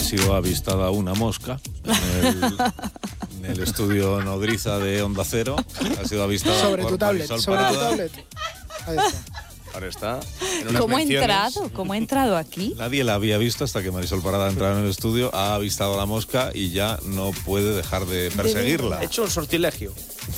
sido avistada una mosca en el estudio nodriza de Onda Cero. Ha sido avistada sobre por tu tablet, Marisol sobre tu Parada. tablet. Ahí está. Ahora está en unas ¿Cómo ha menciones. entrado? ¿Cómo ha entrado aquí? Nadie la había visto hasta que Marisol Parada ha entrado en el estudio, ha avistado a la mosca y ya no puede dejar de perseguirla. Ha hecho un sortilegio.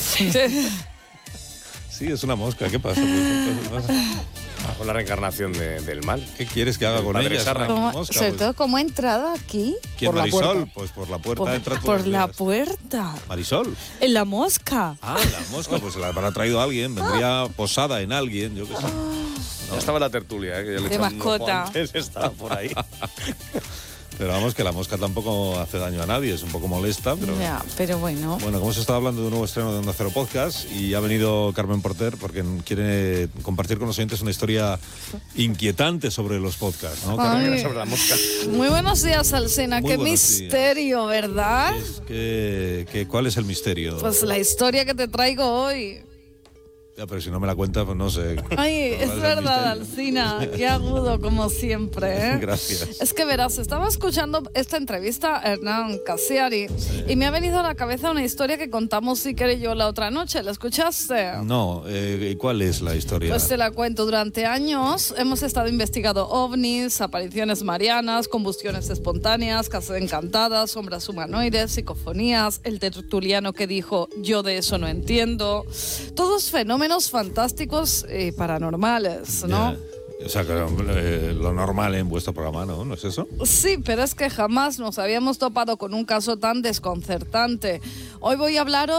Sí, es una mosca. ¿Qué pasa? ¿Qué pasa? Con la reencarnación del mal. ¿Qué quieres que haga El con padre ella? Es Sarra. una ¿Cómo- mosca, sobre pues. todo, ¿cómo ha entrado aquí? ¿Quién, por la Marisol? puerta. Pues por la puerta entra todos Por los la días. puerta. Marisol. En la mosca. Ah, la mosca, pues se la habrá traído alguien, vendría posada en alguien, yo qué sé. Ya estaba la tertulia, que ya le De echan un ojo mascota. antes, estaba por ahí. Pero vamos, que la mosca tampoco hace daño a nadie, es un poco molesta, pero... Ya, pero bueno. Bueno, como se estaba hablando de un nuevo estreno de Onda Cero Podcast y ha venido Carmen Porter porque quiere compartir con los oyentes una historia inquietante sobre los podcasts, ¿no, Carmen? Ay. Sobre la mosca. Muy buenos días, Alsina. Muy Qué buenos días. misterio, ¿verdad? ¿Cuál es el misterio? Pues la historia que te traigo hoy. Ya, pero si no me la cuenta, pues no sé. Ay, ¿Cuál es el verdad, misterio? Alsina. Qué agudo, como siempre, ¿eh? Gracias. Es que verás, estaba escuchando esta entrevista a Hernán Casiari y me ha venido a la cabeza una historia que contamos Iker y yo la otra noche. ¿La escuchaste? No, ¿y cuál es la historia? Pues te la cuento. Durante años hemos estado investigando ovnis, apariciones marianas, combustiones espontáneas, casas encantadas, sombras humanoides, psicofonías, el tertuliano que dijo yo de eso no entiendo. Todos fenómenos fantásticos y paranormales, ¿no? Ya. O sea, que lo normal en vuestro programa, ¿no? ¿No es eso? Sí, pero es que jamás nos habíamos topado con un caso tan desconcertante. Hoy voy a hablaros